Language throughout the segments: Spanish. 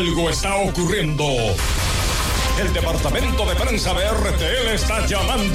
Algo está ocurriendo. El departamento de prensa de RTL está llamando.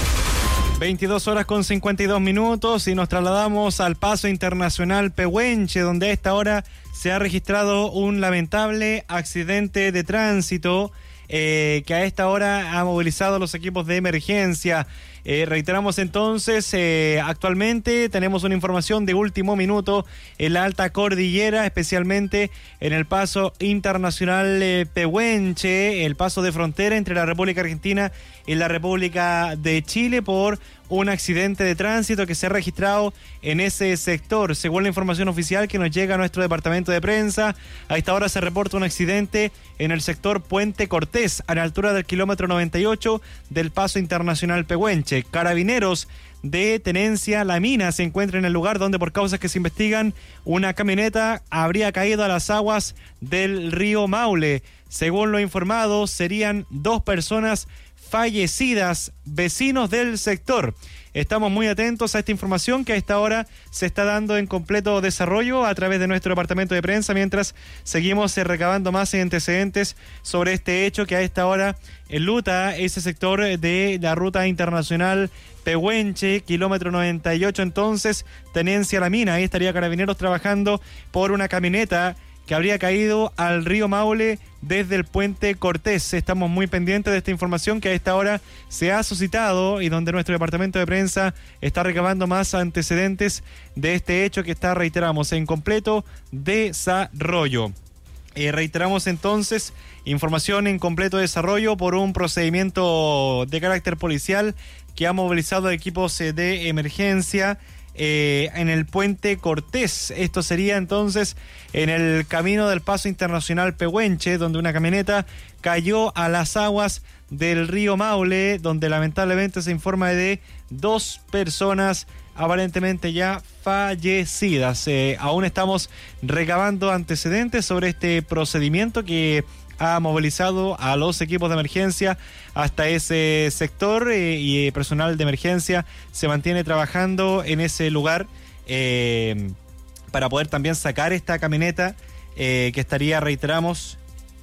22 horas con 52 minutos y nos trasladamos al Paso Internacional Pehuenche, donde a esta hora se ha registrado un lamentable accidente de tránsito que a esta hora ha movilizado a los equipos de emergencia. Reiteramos entonces, actualmente tenemos una información de último minuto en la alta cordillera, especialmente en el Paso Internacional Pehuenche, el paso de frontera entre la República Argentina y la República de Chile, por un accidente de tránsito que se ha registrado en ese sector. Según la información oficial que nos llega a nuestro departamento de prensa, a esta hora se reporta un accidente en el sector Puente Cortés, a la altura del kilómetro 98 del Paso Internacional Pehuenche. Carabineros de Tenencia La Mina se encuentra en el lugar, donde por causas que se investigan, una camioneta habría caído a las aguas del río Maule. Según lo informado, serían 2 personas fallecidas, vecinos del sector. Estamos muy atentos a esta información que a esta hora se está dando en completo desarrollo a través de nuestro departamento de prensa, mientras seguimos recabando más antecedentes sobre este hecho que a esta hora enluta ese sector de la ruta internacional Pehuenche, kilómetro 98, entonces, Tenencia La Mina. Ahí estaría Carabineros trabajando por una camioneta que habría caído al río Maule desde el Puente Cortés. Estamos muy pendientes de esta información que a esta hora se ha suscitado y donde nuestro departamento de prensa está recabando más antecedentes de este hecho que está, reiteramos, en completo desarrollo. Reiteramos entonces, información en completo desarrollo por un procedimiento de carácter policial que ha movilizado equipos de emergencia en el Puente Cortés. Esto sería entonces en el camino del Paso Internacional Pehuenche, donde una camioneta cayó a las aguas del río Maule, donde lamentablemente se informa de 2 personas aparentemente ya fallecidas. Aún estamos recabando antecedentes sobre este procedimiento que ha movilizado a los equipos de emergencia hasta ese sector y personal de emergencia se mantiene trabajando en ese lugar para poder también sacar esta camioneta que estaría, reiteramos,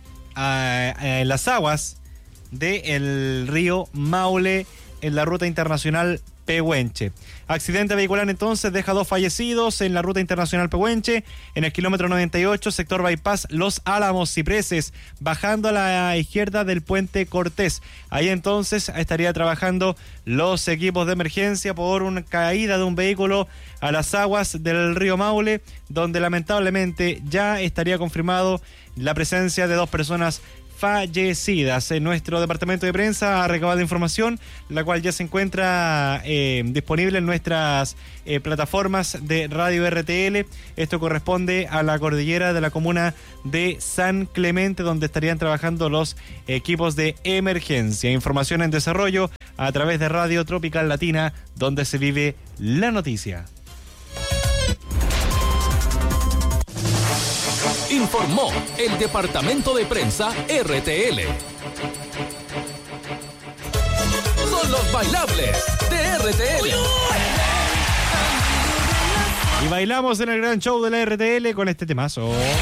en las aguas del río Maule en la ruta internacional Pehuenche. Accidente vehicular entonces deja 2 fallecidos en la ruta internacional Pehuenche, en el kilómetro 98, sector Bypass Los Álamos Cipreses, bajando a la izquierda del Puente Cortés. Ahí entonces estaría trabajando los equipos de emergencia por una caída de un vehículo a las aguas del río Maule, donde lamentablemente ya estaría confirmado la presencia de 2 personas fallecidas. En nuestro departamento de prensa ha recabado información, la cual ya se encuentra disponible en nuestras plataformas de Radio RTL. Esto corresponde a la cordillera de la comuna de San Clemente, donde estarían trabajando los equipos de emergencia. Información en desarrollo a través de Radio Tropical Latina, donde se vive la noticia. Informó el departamento de prensa RTL. Son los bailables de RTL. Y bailamos en el gran show de la RTL con este temazo.